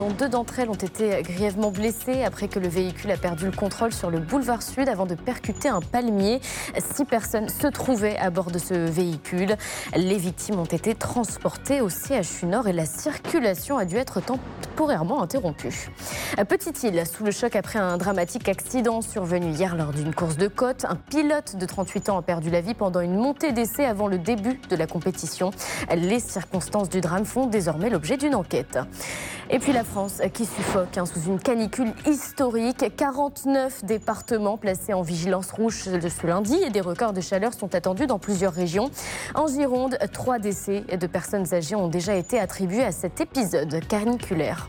Deux d'entre elles ont été grièvement blessées après que le véhicule a perdu le contrôle sur le boulevard Sud avant de percuter un palmier. 6 personnes se trouvaient à bord de ce véhicule. Les victimes ont été transportées au CHU Nord et la circulation a dû être temporairement interrompue. Petite-Île, sous le choc après un dramatique accident survenu hier lors d'une course de côte. Un pilote de 38 ans a perdu la vie pendant une montée d'essai avant le début de la compétition. Les circonstances du drame font désormais l'objet d'une enquête. Et puis la France qui suffoque sous une canicule historique. 49 départements placés en vigilance rouge ce lundi et des records de chaleur sont attendus dans plusieurs régions. En Gironde, 3 décès de personnes âgées ont déjà été attribués à cet épisode caniculaire.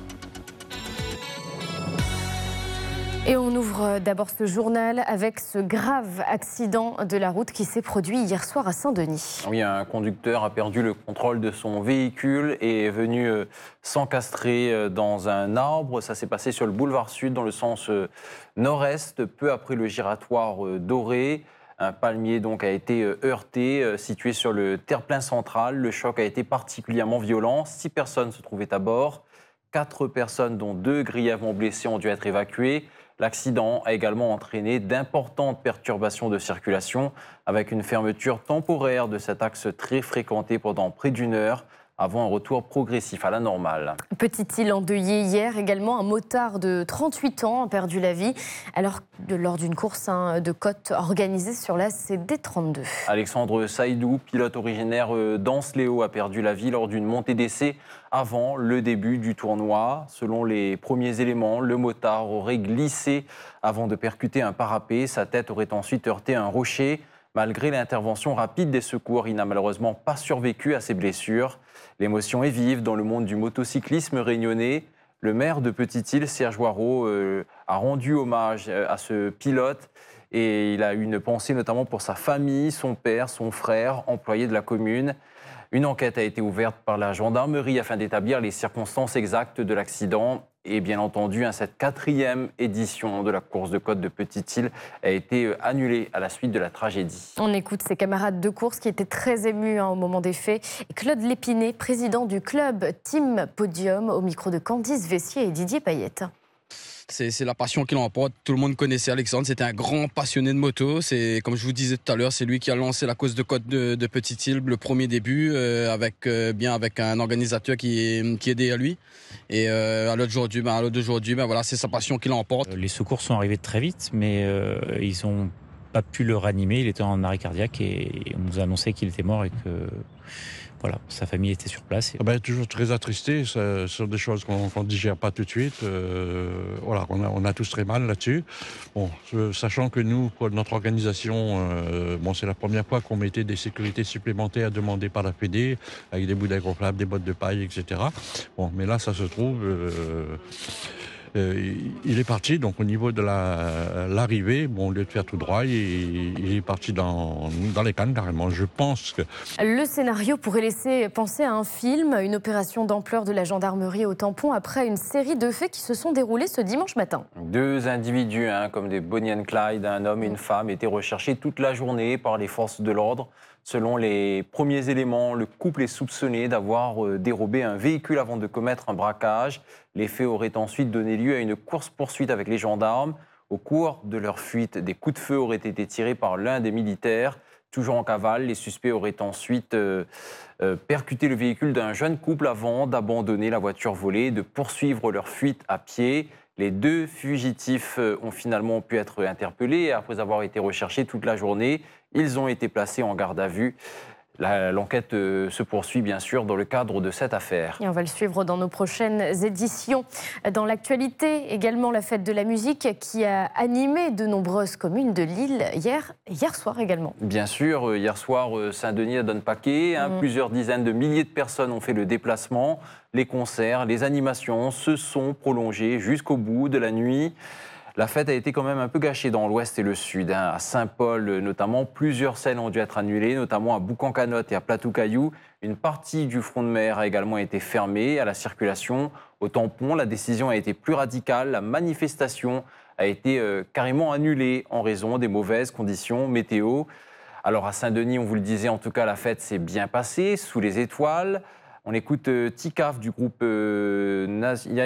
Et on ouvre d'abord ce journal avec ce grave accident de la route qui s'est produit hier soir à Saint-Denis. Oui, un conducteur a perdu le contrôle de son véhicule et est venu s'encastrer dans un arbre. Ça s'est passé sur le boulevard Sud dans le sens nord-est, peu après le giratoire doré. Un palmier donc a été heurté, situé sur le terre-plein central. Le choc a été particulièrement violent. 6 personnes se trouvaient à bord. 4 personnes, dont 2 grièvement blessées, ont dû être évacuées. L'accident a également entraîné d'importantes perturbations de circulation avec une fermeture temporaire de cet axe très fréquenté pendant près d'1 heure avant un retour progressif à la normale. Petite-Île endeuillée hier également, un motard de 38 ans a perdu la vie lors d'une course de côte organisée sur la CD32. Alexandre Saïdou, pilote originaire d'Anse-Léo, a perdu la vie lors d'une montée d'essai avant le début du tournoi. Selon les premiers éléments, le motard aurait glissé avant de percuter un parapet. Sa tête aurait ensuite heurté un rocher. Malgré l'intervention rapide des secours, il n'a malheureusement pas survécu à ses blessures. L'émotion est vive dans le monde du motocyclisme réunionnais. Le maire de Petite-Île, Serge Hoareau, a rendu hommage à ce pilote et il a eu une pensée notamment pour sa famille, son père, son frère, employé de la commune. Une enquête a été ouverte par la gendarmerie afin d'établir les circonstances exactes de l'accident. Et bien entendu, cette 4e édition de la course de côte de Petite-Île a été annulée à la suite de la tragédie. On écoute ses camarades de course qui étaient très émus au moment des faits. Et Claude Lépiné, président du club Team Podium, au micro de Candice Vessier et Didier Payette. C'est la passion qui l'emporte. Tout le monde connaissait Alexandre, c'était un grand passionné de moto. C'est, comme je vous disais tout à l'heure, c'est lui qui a lancé la course de côte de Petite-Île, le premier début, avec un organisateur qui est derrière lui. Et à l'autre d'aujourd'hui, voilà, c'est sa passion qui l'emporte. Les secours sont arrivés très vite, mais ils n'ont pas pu le ranimer. Il était en arrêt cardiaque et on nous a annoncé qu'il était mort et que voilà, sa famille était sur place. Toujours très attristé, ce sont des choses qu'on ne digère pas tout de suite. Voilà, on a tous très mal là-dessus. Bon, sachant que nous, pour notre organisation, c'est la première fois qu'on mettait des sécurités supplémentaires demandées par la Fédé, avec des boudins gonflables, des bottes de paille, etc. Bon, mais là, ça se trouve... il est parti, donc au niveau de l'arrivée, au lieu de faire tout droit, il est parti dans les cannes carrément. Je pense que... Le scénario pourrait laisser penser à un film, une opération d'ampleur de la gendarmerie au tampon après une série de faits qui se sont déroulés ce dimanche matin. 2 individus, comme des Bonnie and Clyde, un homme et une femme, étaient recherchés toute la journée par les forces de l'ordre. Selon les premiers éléments, le couple est soupçonné d'avoir dérobé un véhicule avant de commettre un braquage. Les faits auraient ensuite donné lieu à une course-poursuite avec les gendarmes. Au cours de leur fuite, des coups de feu auraient été tirés par l'un des militaires. Toujours en cavale, les suspects auraient ensuite percuté le véhicule d'un jeune couple avant d'abandonner la voiture volée et de poursuivre leur fuite à pied. Les 2 fugitifs ont finalement pu être interpellés après avoir été recherchés toute la journée. Ils ont été placés en garde à vue. L'enquête se poursuit bien sûr dans le cadre de cette affaire. Et on va le suivre dans nos prochaines éditions. Dans l'actualité, également la fête de la musique qui a animé de nombreuses communes de l'île hier soir également. Bien sûr, hier soir, Saint-Denis a donné paquet. Plusieurs dizaines de milliers de personnes ont fait le déplacement. Les concerts, les animations se sont prolongés jusqu'au bout de la nuit. La fête a été quand même un peu gâchée dans l'ouest et le sud. À Saint-Paul notamment, plusieurs scènes ont dû être annulées, notamment à Boucan-Canotte et à Platou-Caillou. Une partie du front de mer a également été fermée à la circulation. Au tampon, la décision a été plus radicale. La manifestation a été carrément annulée en raison des mauvaises conditions météo. Alors à Saint-Denis, on vous le disait, en tout cas, la fête s'est bien passée, sous les étoiles. On écoute Tikaf du groupe